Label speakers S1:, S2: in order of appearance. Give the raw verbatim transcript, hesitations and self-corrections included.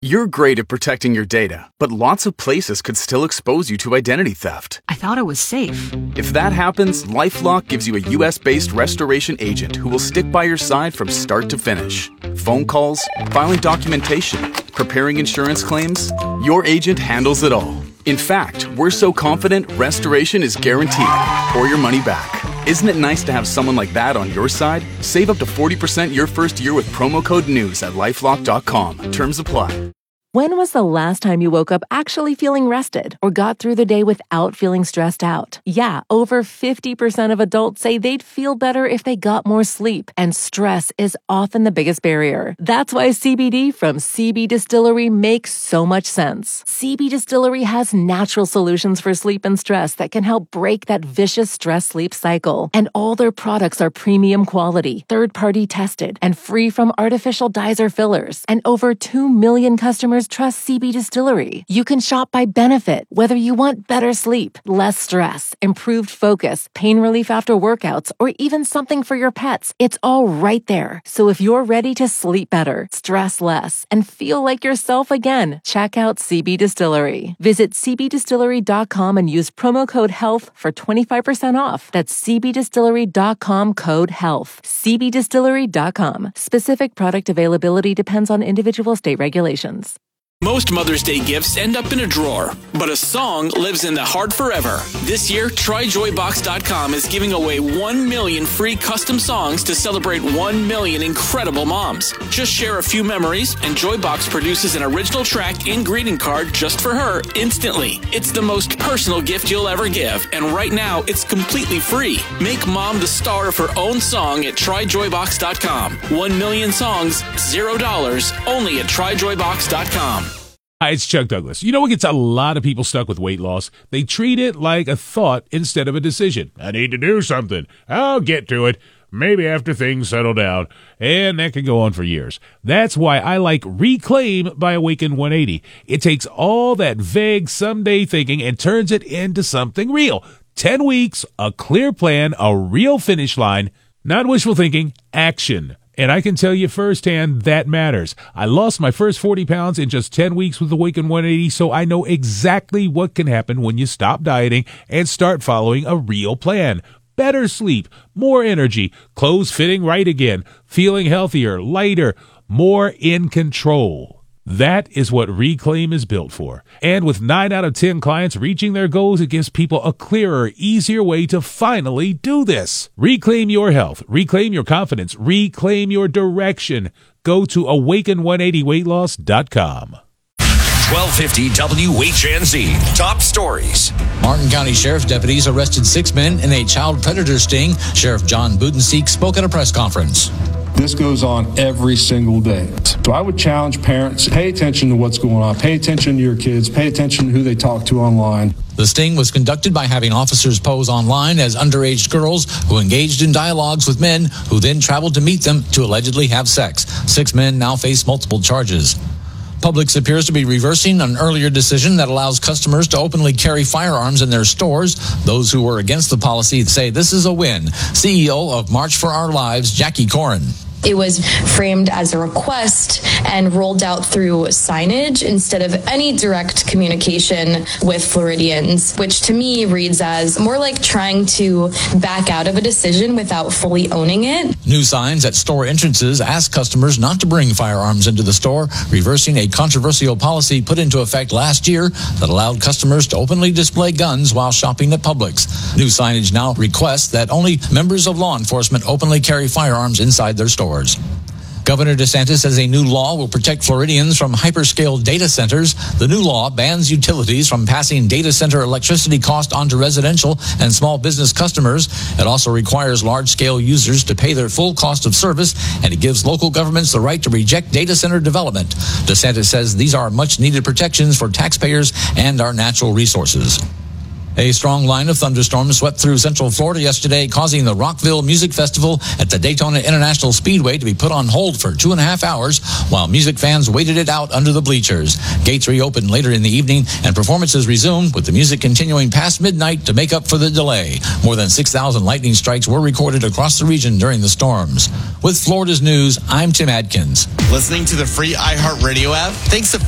S1: You're great at protecting your data, but lots of places could still expose you to identity theft.
S2: I thought it was safe.
S1: If that happens, LifeLock gives you a U S-based restoration agent who will stick by your side from start to finish. Phone calls, filing documentation, preparing insurance claims, your agent handles it all. In fact, we're so confident restoration is guaranteed or your money back. Isn't it nice to have someone like that on your side? Save up to forty percent your first year with promo code NEWS at lifelock dot com. Terms apply.
S3: When was the last time you woke up actually feeling rested or got through the day without feeling stressed out? Yeah, over fifty percent of adults say they'd feel better if they got more sleep, and stress is often the biggest barrier. That's why C B D from C B Distillery makes so much sense. C B Distillery has natural solutions for sleep and stress that can help break that vicious stress-sleep cycle. And all their products are premium quality, third-party tested, and free from artificial dyes or fillers. And over two million customers trust C B Distillery. You can shop by benefit, whether you want better sleep, less stress, improved focus, pain relief after workouts, or even something for your pets. It's all right there. So if you're ready to sleep better, stress less, and feel like yourself again, check out C B Distillery. Visit c b distillery dot com and use promo code HEALTH for twenty-five percent off. That's c b distillery dot com code HEALTH. c b distillery dot com. Specific product availability depends on individual state regulations.
S4: Most Mother's Day gifts end up in a drawer, but a song lives in the heart forever. This year, try joy box dot com is giving away one million free custom songs to celebrate one million incredible moms. Just share a few memories, and Joybox produces an original track and greeting card just for her instantly. It's the most personal gift you'll ever give, and right now, it's completely free. Make mom the star of her own song at try joy box dot com. One million songs, zero dollars, only at try joy box dot com.
S5: Hi, it's Chuck Douglas. You know what gets a lot of people stuck with weight loss? They treat it like a thought instead of a decision. I need to do something. I'll get to it. Maybe after things settle down. And that can go on for years. That's why I like Reclaim by Awaken one eighty. It takes all that vague someday thinking and turns it into something real. Ten weeks, a clear plan, a real finish line. Not wishful thinking, action. And I can tell you firsthand, that matters. I lost my first forty pounds in just ten weeks with Awaken one eighty, so I know exactly what can happen when you stop dieting and start following a real plan. Better sleep, more energy, clothes fitting right again, feeling healthier, lighter, more in control. That is what Reclaim is built for. And with nine out of ten clients reaching their goals, it gives people a clearer, easier way to finally do this. Reclaim your health. Reclaim your confidence. Reclaim your direction. Go to awaken one eighty weight loss dot com.
S6: twelve fifty W H N Z. Top stories.
S7: Martin County Sheriff's deputies arrested six men in a child predator sting. Sheriff John Budenseek spoke at a press conference.
S8: This goes on every single day. So I would challenge parents, pay attention to what's going on. Pay attention to your kids. Pay attention to who they talk to online.
S7: The sting was conducted by having officers pose online as underage girls who engaged in dialogues with men who then traveled to meet them to allegedly have sex. Six men now face multiple charges. Publix appears to be reversing an earlier decision that allows customers to openly carry firearms in their stores. Those who were against the policy say this is a win. C E O of March for Our Lives, Jackie Corin.
S9: It was framed as a request and rolled out through signage instead of any direct communication with Floridians, which to me reads as more like trying to back out of a decision without fully owning it.
S7: New signs at store entrances ask customers not to bring firearms into the store, reversing a controversial policy put into effect last year that allowed customers to openly display guns while shopping at Publix. New signage now requests that only members of law enforcement openly carry firearms inside their stores. Governor DeSantis says a new law will protect Floridians from hyperscale data centers. The new law bans utilities from passing data center electricity cost onto residential and small business customers. It also requires large-scale users to pay their full cost of service, and it gives local governments the right to reject data center development. DeSantis says these are much-needed protections for taxpayers and our natural resources. A strong line of thunderstorms swept through central Florida yesterday, causing the Rockville Music Festival at the Daytona International Speedway to be put on hold for two and a half hours while music fans waited it out under the bleachers. Gates reopened later in the evening and performances resumed, with the music continuing past midnight to make up for the delay. More than six thousand lightning strikes were recorded across the region during the storms. With Florida's news, I'm Tim Adkins.
S10: Listening to the free iHeartRadio app? Thanks to